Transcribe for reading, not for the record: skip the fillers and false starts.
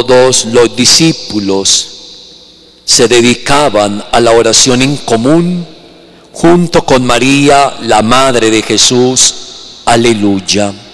todos los discípulos se dedicaban a la oración en común junto con María, la Madre de Jesús. Aleluya.